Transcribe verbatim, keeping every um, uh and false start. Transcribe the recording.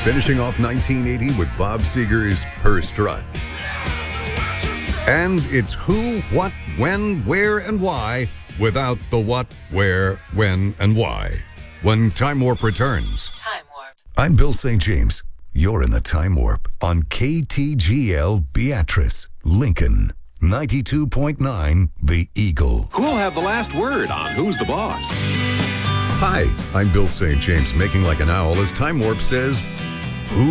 finishing off nineteen eighty with Bob Seger's Her Strut. And it's who, what, when, where, and why without the what, where, when, and why. When Time Warp returns. Time Warp. I'm Bill Saint James. You're in the Time Warp on K T G L Beatrice, Lincoln, ninety-two point nine The Eagle. Who'll have the last word on Who's the Boss? Hi, I'm Bill Saint James, making like an owl as Time Warp says,